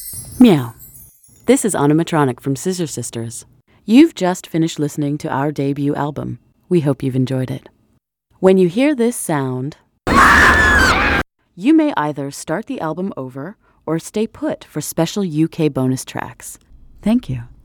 Meow. This is Animatronic from Scissor Sisters. You've just finished listening to our debut album. We hope you've enjoyed it. When you hear this sound, you may either start the album over or stay put for special UK bonus tracks. Thank you.